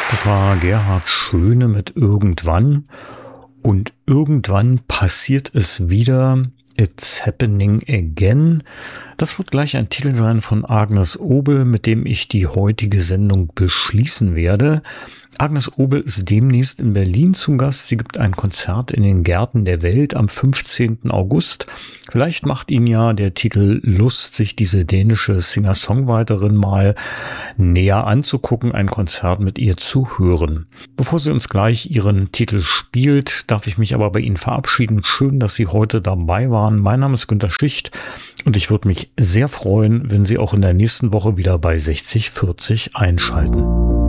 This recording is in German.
Das war Gerhard Schöne mit Irgendwann. Und irgendwann passiert es wieder. It's Happening Again. Das wird gleich ein Titel sein von Agnes Obel, mit dem ich die heutige Sendung beschließen werde. Agnes Obel ist demnächst in Berlin zu Gast. Sie gibt ein Konzert in den Gärten der Welt am 15. August. Vielleicht macht Ihnen ja der Titel Lust, sich diese dänische Singer-Songwriterin mal näher anzugucken, ein Konzert mit ihr zu hören. Bevor sie uns gleich ihren Titel spielt, darf ich mich aber bei Ihnen verabschieden. Schön, dass Sie heute dabei waren. Mein Name ist Günter Schicht und ich würde mich sehr freuen, wenn Sie auch in der nächsten Woche wieder bei 6040 einschalten.